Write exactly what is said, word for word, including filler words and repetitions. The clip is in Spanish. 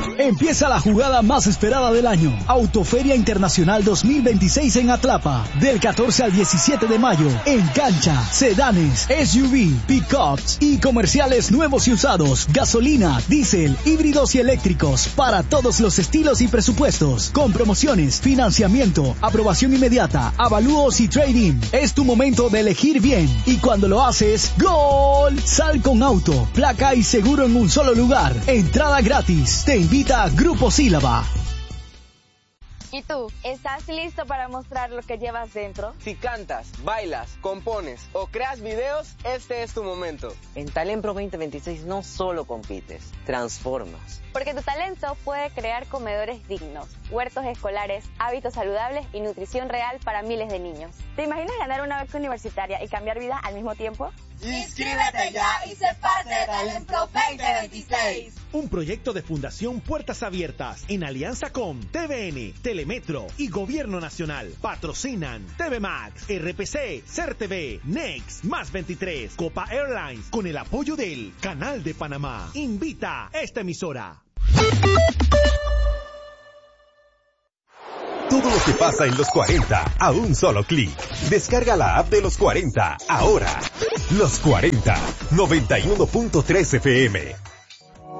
Empieza la jugada más esperada del año. Autoferia Internacional dos mil veintiséis en Atlapa. Del catorce al diecisiete de mayo. En cancha, sedanes, S U V, pickups y comerciales nuevos y usados. Gasolina, diésel, híbridos y eléctricos. Para todos los estilos y presupuestos. Con promociones, financiamiento, aprobación inmediata, avalúos y trading. Es tu momento de elegir bien. Y cuando lo haces, ¡gol! Sal con auto, placa y seguro en un solo lugar. Entrada gratis. Te invita Grupo Sílaba. ¿Y tú, estás listo para mostrar lo que llevas dentro? Si cantas, bailas, compones o creas videos, este es tu momento. En Talent Pro veinte veintiséis no solo compites, transformas. Porque tu talento puede crear comedores dignos, huertos escolares, hábitos saludables y nutrición real para miles de niños. ¿Te imaginas ganar una beca universitaria y cambiar vidas al mismo tiempo? ¡Inscríbete ya y sé parte de Talent Pro veinte veintiséis! Un proyecto de Fundación Puertas Abiertas en alianza con T V N, Telemetro y Gobierno Nacional. Patrocinan T V Max, R P C, C E R T V, Next, Más veintitrés, Copa Airlines, con el apoyo del Canal de Panamá. Invita a esta emisora. Todo lo que pasa en los cuarenta a un solo clic. Descarga la app de los cuarenta ahora. Los cuarenta, noventa y uno punto tres F M.